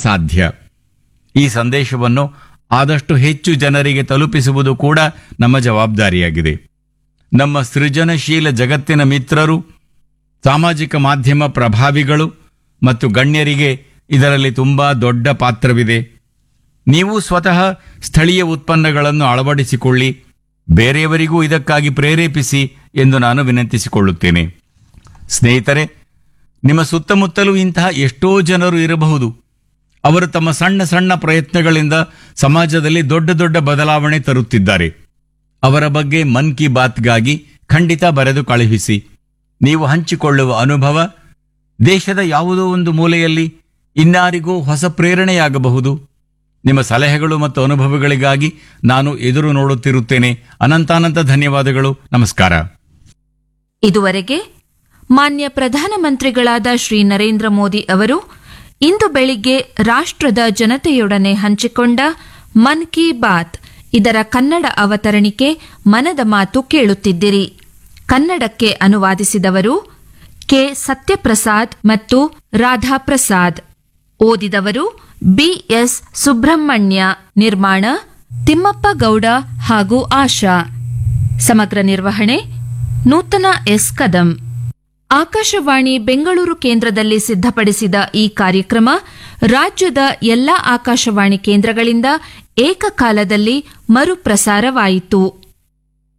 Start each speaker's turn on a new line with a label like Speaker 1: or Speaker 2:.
Speaker 1: ಸಾಧ್ಯ. ಈ ಸಂದೇಶವನ್ನು ಆದಷ್ಟು ಹೆಚ್ಚು ಜನರಿಗೆ ತಲುಪಿಸುವುದು ಕೂಡ ನಮ್ಮ ಜವಾಬ್ದಾರಿಯಾಗಿದೆ. ನಮ್ಮ ಸೃಜನಶೀಲ ಜಗತ್ತಿನ ಮಿತ್ರರು, ಸಾಮಾಜಿಕ ಮಾಧ್ಯಮ ಪ್ರಭಾವಿಗಳು ಮತ್ತು ಗಣ್ಯರಿಗೆ ಇದರಲ್ಲಿ ತುಂಬಾ ದೊಡ್ಡ ಪಾತ್ರವಿದೆ. ನೀವು ಸ್ವತಃ ಸ್ಥಳೀಯ ಉತ್ಪನ್ನಗಳನ್ನು ಅಳವಡಿಸಿಕೊಳ್ಳಿ, ಬೇರೆಯವರಿಗೂ ಇದಕ್ಕಾಗಿ ಪ್ರೇರೇಪಿಸಿ ಎಂದು ನಾನು ವಿನಂತಿಸಿಕೊಳ್ಳುತ್ತೇನೆ. ಸ್ನೇಹಿತರೆ, ನಿಮ್ಮ ಸುತ್ತಮುತ್ತಲೂ ಇಂತಹ ಎಷ್ಟೋ ಜನರು ಇರಬಹುದು. ಅವರು ತಮ್ಮ ಸಣ್ಣ ಸಣ್ಣ ಪ್ರಯತ್ನಗಳಿಂದ ಸಮಾಜದಲ್ಲಿ ದೊಡ್ಡ ದೊಡ್ಡ ಬದಲಾವಣೆ ತರುತ್ತಿದ್ದಾರೆ. ಅವರ ಬಗ್ಗೆ ಮನ್ ಕಿ ಬಾತ್ಗಾಗಿ ಖಂಡಿತ ಬರೆದು ಕಳುಹಿಸಿ. ನೀವು ಹಂಚಿಕೊಳ್ಳುವ ಅನುಭವ ದೇಶದ ಯಾವುದೋ ಒಂದು ಮೂಲೆಯಲ್ಲಿ ಇನ್ನಾರಿಗೂ ಹೊಸ ಪ್ರೇರಣೆಯಾಗಬಹುದು. ನಿಮ್ಮ ಸಲಹೆಗಳು ಮತ್ತು ಅನುಭವಗಳಿಗಾಗಿ ನಾನು ಎದುರು ನೋಡುತ್ತಿರುತ್ತೇನೆ. ಅನಂತಾನಂತ ಧನ್ಯವಾದಗಳು. ನಮಸ್ಕಾರ.
Speaker 2: ಇದುವರೆಗೆ ಮಾನ್ಯ ಪ್ರಧಾನಮಂತ್ರಿಗಳಾದ ಶ್ರೀ ನರೇಂದ್ರ ಮೋದಿ ಅವರು ಇಂದು ಬೆಳಿಗ್ಗೆ ರಾಷ್ಟ್ರದ ಜನತೆಯೊಡನೆ ಹಂಚಿಕೊಂಡ ಮನ್ ಕಿ ಬಾತ್ ಇದರ ಕನ್ನಡ ಅವತರಣಿಕೆ ಮನದ ಮಾತು ಕೇಳುತ್ತಿದ್ದಿರಿ. ಕನ್ನಡಕ್ಕೆ ಅನುವಾದಿಸಿದವರು ಕೆ ಸತ್ಯಪ್ರಸಾದ್ ಮತ್ತು ರಾಧಾಪ್ರಸಾದ್. ಓದಿದವರು ಬಿಎಸ್ ಸುಬ್ರಹ್ಮಣ್ಯ. ನಿರ್ಮಾಣ ತಿಮ್ಮಪ್ಪ ಗೌಡ ಹಾಗೂ ಆಶಾ. ಸಮಗ್ರ ನಿರ್ವಹಣೆ ನೂತನ ಎಸ್ ಕದಂ. ಆಕಾಶವಾಣಿ ಬೆಂಗಳೂರು ಕೇಂದ್ರದಲ್ಲಿ ಸಿದ್ಧಪಡಿಸಿದ ಈ ಕಾರ್ಯಕ್ರಮ ರಾಜ್ಯದ ಎಲ್ಲಾ ಆಕಾಶವಾಣಿ ಕೇಂದ್ರಗಳಿಂದ ಏಕಕಾಲದಲ್ಲಿ ಮರುಪ್ರಸಾರವಾಯಿತು.